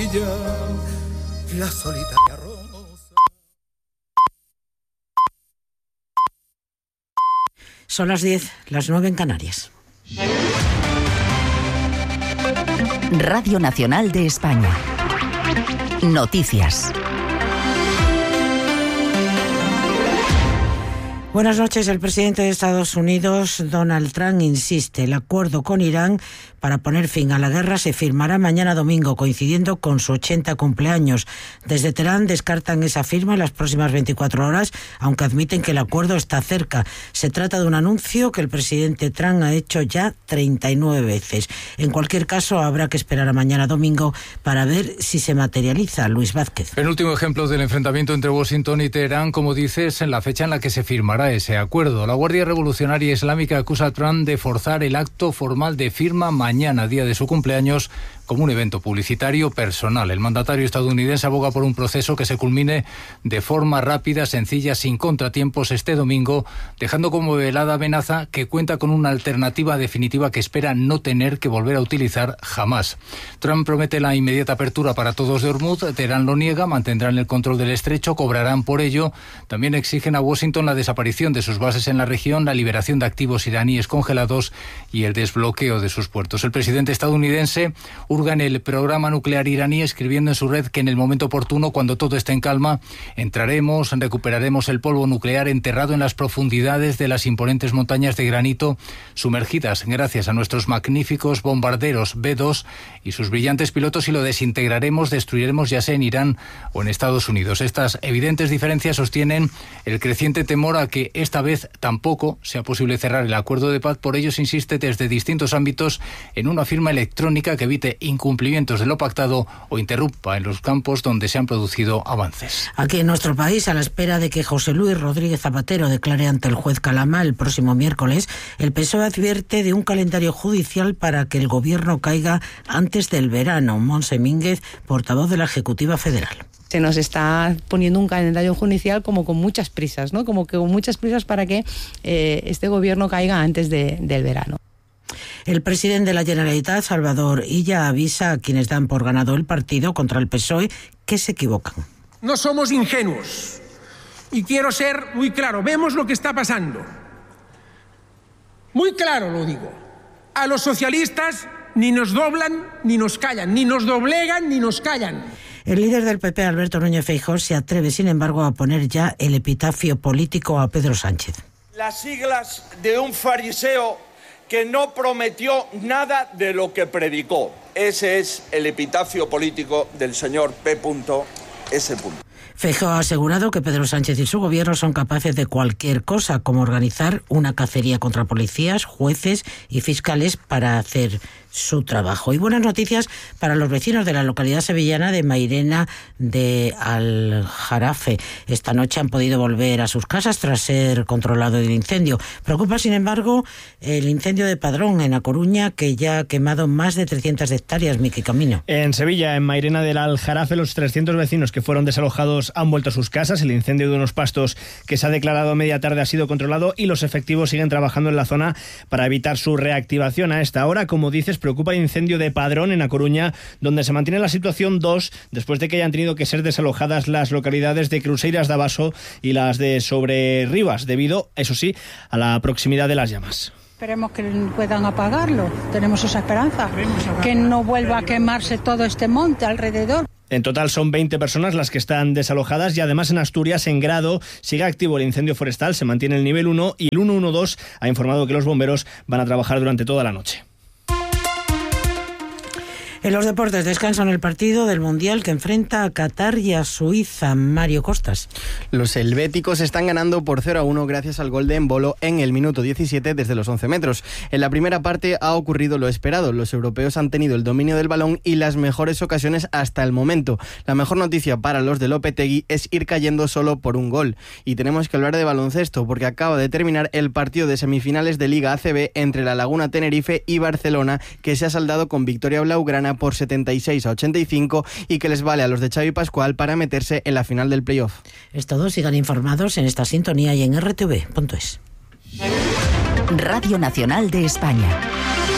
brilla la solitaria rosa. Son las 10, las 9 en Canarias. Radio Nacional de España. Noticias. Buenas noches. El presidente de Estados Unidos, Donald Trump, insiste. El acuerdo con Irán para poner fin a la guerra se firmará mañana domingo, coincidiendo con su 80 cumpleaños. Desde Teherán descartan esa firma en las próximas 24 horas, aunque admiten que el acuerdo está cerca. Se trata de un anuncio que el presidente Trump ha hecho ya 39 veces. En cualquier caso, habrá que esperar a mañana domingo para ver si se materializa. Luis Vázquez. Penúltimo ejemplo del enfrentamiento entre Washington y Teherán, como dices, en la fecha en la que se firmará ese acuerdo. La Guardia Revolucionaria Islámica acusa a Trump de forzar el acto formal de firma mañana, día de su cumpleaños, como un evento publicitario personal. El mandatario estadounidense aboga por un proceso que se culmine de forma rápida, sencilla, sin contratiempos este domingo, dejando como velada amenaza que cuenta con una alternativa definitiva que espera no tener que volver a utilizar jamás. Trump promete la inmediata apertura para todos de Hormuz, Teherán lo niega, mantendrán el control del estrecho, cobrarán por ello. También exigen a Washington la desaparición de sus bases en la región, la liberación de activos iraníes congelados y el desbloqueo de sus puertos. El presidente estadounidense hurga en el programa nuclear iraní, escribiendo en su red que en el momento oportuno, cuando todo esté en calma, recuperaremos el polvo nuclear enterrado en las profundidades de las imponentes montañas de granito sumergidas gracias a nuestros magníficos bombarderos B-2 y sus brillantes pilotos, y lo desintegraremos, destruiremos, ya sea en Irán o en Estados Unidos. Estas evidentes diferencias sostienen el creciente temor a que esta vez tampoco sea posible cerrar el acuerdo de paz. Por ello se insiste desde distintos ámbitos en una firma electrónica que evite incumplimientos de lo pactado o interrumpa en los campos donde se han producido avances. Aquí en nuestro país, a la espera de que José Luis Rodríguez Zapatero declare ante el juez Calama el próximo miércoles, el PSOE advierte de un calendario judicial para que el gobierno caiga antes del verano. Montse Mínguez, portavoz de la Ejecutiva Federal. Se nos está poniendo un calendario judicial como con muchas prisas, ¿no? Como que con muchas prisas para que este gobierno caiga antes del verano. El presidente de la Generalitat, Salvador Illa, avisa a quienes dan por ganado el partido contra el PSOE que se equivocan. No somos ingenuos. Y quiero ser muy claro. Vemos lo que está pasando. Muy claro lo digo. A los socialistas ni nos doblan ni nos callan. Ni nos doblegan ni nos callan. El líder del PP, Alberto Núñez Feijóo, se atreve, sin embargo, a poner ya el epitafio político a Pedro Sánchez. Las siglas de un fariseo que no prometió nada de lo que predicó. Ese es el epitafio político del señor P.S. Feijóo ha asegurado que Pedro Sánchez y su gobierno son capaces de cualquier cosa, como organizar una cacería contra policías, jueces y fiscales para hacer su trabajo. Y buenas noticias para los vecinos de la localidad sevillana de Mairena de Aljarafe. Esta noche han podido volver a sus casas tras ser controlado el incendio. Preocupa, sin embargo, el incendio de Padrón en A Coruña, que ya ha quemado más de 300 hectáreas. Miki Camino. En Sevilla, en Mairena del Aljarafe, los 300 vecinos que fueron desalojados han vuelto a sus casas. El incendio de unos pastos que se ha declarado a media tarde ha sido controlado y los efectivos siguen trabajando en la zona para evitar su reactivación. A esta hora, como dices, preocupa el incendio de Padrón en A Coruña, donde se mantiene la situación 2 después de que hayan tenido que ser desalojadas las localidades de Cruceiras de Abaso y las de Sobrerribas, debido, eso sí, a la proximidad de las llamas. Esperemos que puedan apagarlo, tenemos esa esperanza, que no vuelva a quemarse todo este monte alrededor. En total son 20 personas las que están desalojadas y además en Asturias, en Grado, sigue activo el incendio forestal, se mantiene el nivel 1 y el 112 ha informado que los bomberos van a trabajar durante toda la noche. En los deportes descansan el partido del Mundial que enfrenta a Qatar y a Suiza. Mario Costas. Los helvéticos están ganando por 0-1 gracias al gol de Embolo en el minuto 17 desde los 11 metros. En la primera parte ha ocurrido lo esperado. Los europeos han tenido el dominio del balón y las mejores ocasiones hasta el momento. La mejor noticia para los de Lopetegui es ir cayendo solo por un gol. Y tenemos que hablar de baloncesto porque acaba de terminar el partido de semifinales de Liga ACB entre La Laguna Tenerife y Barcelona, que se ha saldado con victoria blaugrana por 76-85 y que les vale a los de Xavi Pascual para meterse en la final del playoff. Es todo, sigan informados en esta sintonía y en rtv.es. Radio Nacional de España.